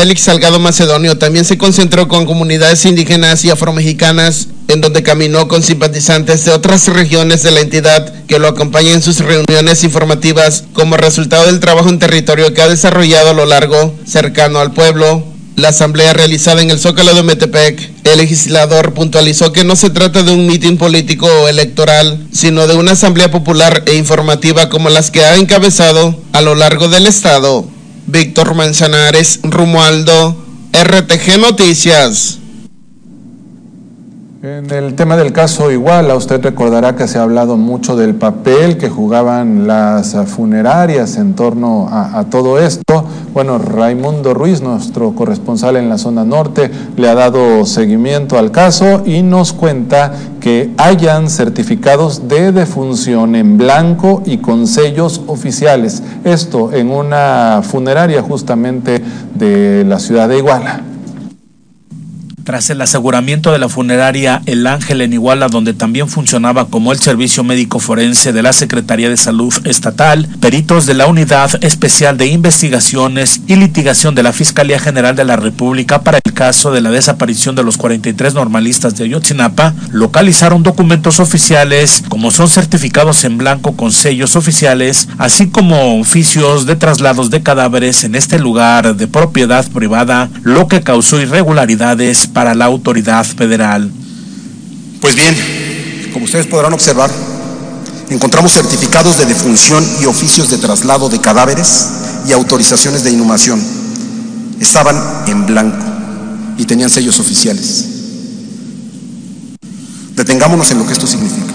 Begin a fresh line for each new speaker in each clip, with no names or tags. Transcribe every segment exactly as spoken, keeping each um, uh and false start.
Félix Salgado Macedonio también se concentró con comunidades indígenas y afromexicanas, en donde caminó con simpatizantes de otras regiones de la entidad que lo acompañan en sus reuniones informativas como resultado del trabajo en territorio que ha desarrollado a lo largo, cercano al pueblo. La asamblea realizada en el Zócalo de Metepec, el legislador puntualizó que no se trata de un mitin político o electoral, sino de una asamblea popular e informativa como las que ha encabezado a lo largo del estado. Víctor Manzanares, Romualdo, R T G Noticias.
En el tema del caso Iguala, usted recordará que se ha hablado mucho del papel que jugaban las funerarias en torno a, a todo esto. Bueno, Raimundo Ruiz, nuestro corresponsal en la zona norte, le ha dado seguimiento al caso y nos cuenta que hayan certificados de defunción en blanco y con sellos oficiales. Esto en una funeraria justamente de la ciudad de Iguala.
Tras el aseguramiento de la funeraria El Ángel en Iguala, donde también funcionaba como el servicio médico forense de la Secretaría de Salud Estatal, peritos de la Unidad Especial de Investigaciones y Litigación de la Fiscalía General de la República para el caso de la desaparición de los cuarenta y tres normalistas de Ayotzinapa, localizaron documentos oficiales como son certificados en blanco con sellos oficiales, así como oficios de traslados de cadáveres en este lugar de propiedad privada, lo que causó irregularidades para la autoridad federal.
Pues bien, como ustedes podrán observar, encontramos certificados de defunción y oficios de traslado de cadáveres y autorizaciones de inhumación. Estaban en blanco y tenían sellos oficiales. Detengámonos en lo que esto significa.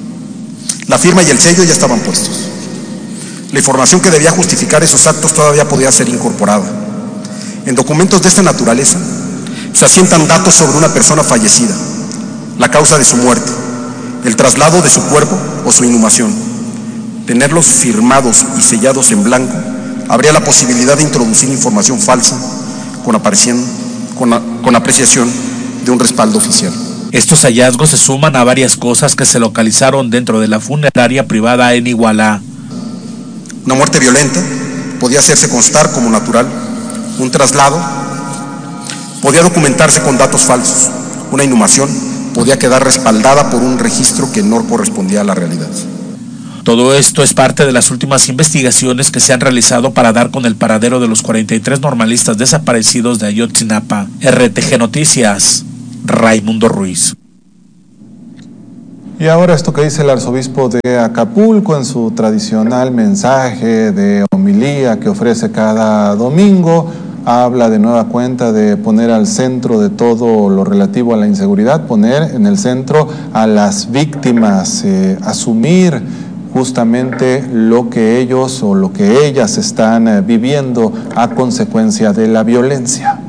La firma y el sello ya estaban puestos. La información que debía justificar esos actos todavía podía ser incorporada. En documentos de esta naturaleza se asientan datos sobre una persona fallecida, la causa de su muerte, el traslado de su cuerpo o su inhumación. Tenerlos firmados y sellados en blanco habría la posibilidad de introducir información falsa con, apareciendo, con, con apreciación de un respaldo oficial.
Estos hallazgos se suman a varias cosas que se localizaron dentro de la funeraria privada en Iguala.
Una muerte violenta podía hacerse constar como natural, un traslado podía documentarse con datos falsos, una inhumación podía quedar respaldada por un registro que no correspondía a la realidad.
Todo esto es parte de las últimas investigaciones que se han realizado para dar con el paradero de los cuarenta y tres normalistas desaparecidos de Ayotzinapa. R T G Noticias, Raimundo Ruiz.
Y ahora esto que dice el arzobispo de Acapulco en su tradicional mensaje de homilía que ofrece cada domingo. Habla de nueva cuenta de poner al centro de todo lo relativo a la inseguridad, poner en el centro a las víctimas, eh, asumir justamente lo que ellos o lo que ellas están eh, viviendo a consecuencia de la violencia.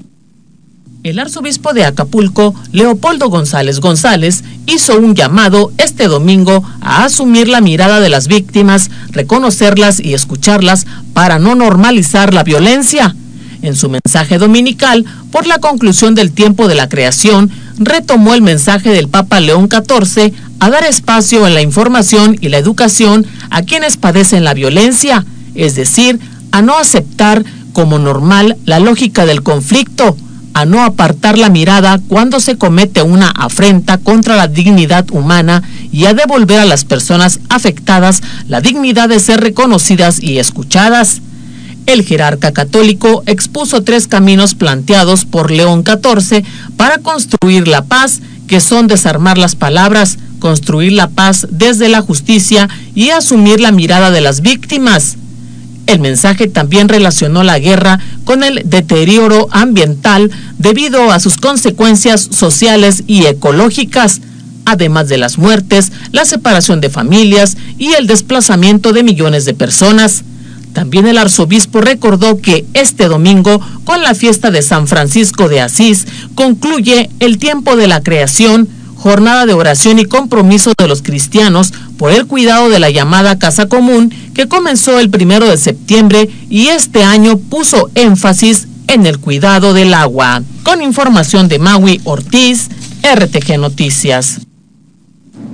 El arzobispo de Acapulco, Leopoldo González González, hizo un llamado este domingo a asumir la mirada de las víctimas, reconocerlas y escucharlas para no normalizar la violencia. En su mensaje dominical, por la conclusión del tiempo de la creación, retomó el mensaje del Papa León catorce a dar espacio en la información y la educación a quienes padecen la violencia, es decir, a no aceptar como normal la lógica del conflicto, a no apartar la mirada cuando se comete una afrenta contra la dignidad humana y a devolver a las personas afectadas la dignidad de ser reconocidas y escuchadas. El jerarca católico expuso tres caminos planteados por León catorce para construir la paz, que son desarmar las palabras, construir la paz desde la justicia y asumir la mirada de las víctimas. El mensaje también relacionó la guerra con el deterioro ambiental debido a sus consecuencias sociales y ecológicas, además de las muertes, la separación de familias y el desplazamiento de millones de personas. También el arzobispo recordó que este domingo, con la fiesta de San Francisco de Asís, concluye el tiempo de la creación, jornada de oración y compromiso de los cristianos por el cuidado de la llamada Casa Común, que comenzó el primero de septiembre y este año puso énfasis en el cuidado del agua. Con información de Maui Ortiz, R T G Noticias.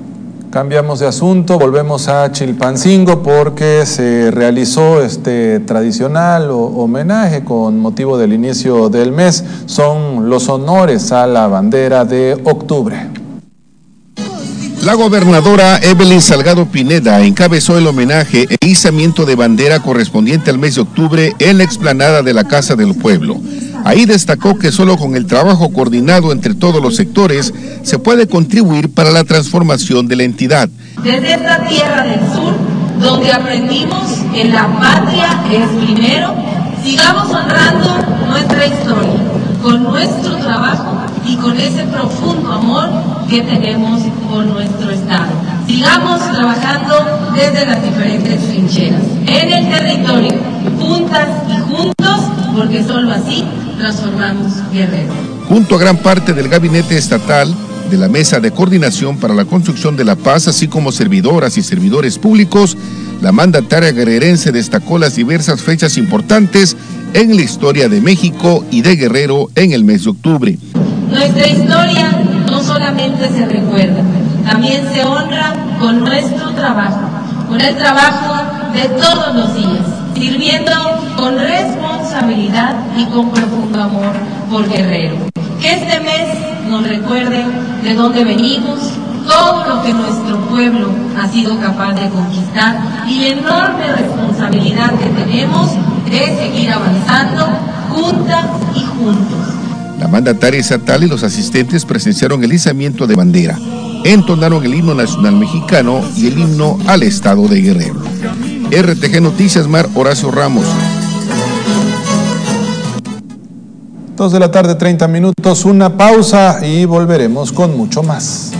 Cambiamos de asunto, volvemos a Chilpancingo porque se realizó este tradicional homenaje con motivo del inicio del mes. Son los honores a la bandera de octubre.
La gobernadora Evelyn Salgado Pineda encabezó el homenaje e izamiento de bandera correspondiente al mes de octubre en la explanada de la Casa del Pueblo. Ahí destacó que solo con el trabajo coordinado entre todos los sectores se puede contribuir para la transformación de la entidad.
Desde esta tierra del sur, donde aprendimos que la patria es primero, sigamos honrando nuestra historia, con nuestro trabajo y con ese profundo amor que tenemos por nuestro Estado. Sigamos trabajando desde las diferentes trincheras, en el territorio, juntas y juntos, porque solo así transformamos Guerrero.
Junto a gran parte del gabinete estatal, de la Mesa de Coordinación para la Construcción de la Paz, así como servidoras y servidores públicos, la mandataria guerrerense destacó las diversas fechas importantes en la historia de México y de Guerrero en el mes de octubre.
Nuestra historia no solamente se recuerda, también se honra con nuestro trabajo, con el trabajo de todos los días, sirviendo con responsabilidad y con profundo amor por Guerrero. Que este mes nos recuerde de dónde venimos, todo lo que nuestro pueblo ha sido capaz de conquistar y la enorme responsabilidad que tenemos de seguir avanzando juntas y juntos.
La mandataria estatal y los asistentes presenciaron el izamiento de bandera, entonaron el himno nacional mexicano y el himno al estado de Guerrero. R T G Noticias, Mar Horacio Ramos.
Dos de la tarde, treinta minutos, una pausa y volveremos con mucho más.